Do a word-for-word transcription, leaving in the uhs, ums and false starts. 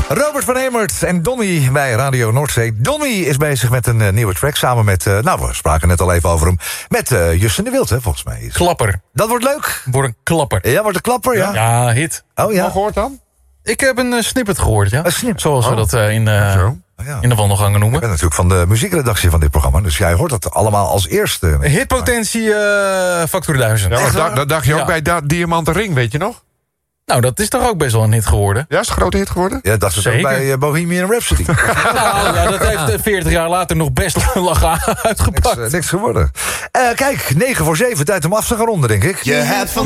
Robert van Hemert en Donny bij Radio Noordzee. Donny is bezig met een uh, nieuwe track samen met... Uh, nou, we spraken net al even over hem. Met uh, Justin de Wild, hè, volgens mij. Is... Klapper. Dat wordt leuk. Wordt een klapper. Ja, wordt een klapper, ja. Ja, hit. Oh ja. Wat gehoord dan? Ik heb een uh, snippet gehoord, ja. Een snippet. Zoals oh. we dat uh, in, uh, oh, ja. in de wandelgangen Ik noemen. ben natuurlijk van de muziekredactie van dit programma. Dus jij hoort dat allemaal als eerste. Hitpotentie uh, factor duizend. Ja, Echt dat, waar? dat dacht je ook Ja. bij da- Diamanten Ring, weet je nog? Nou, dat is toch ook best wel een hit geworden? Ja, is het een grote hit geworden? Ja, dat is het ook Zeker. bij uh, Bohemian Rhapsody. Nou, ja, dat heeft uh, veertig jaar later nog best lachen niks, uitgepakt. uh, niks geworden. Uh, kijk, negen voor zeven, tijd om af te gaan ronden, denk ik. Je hebt van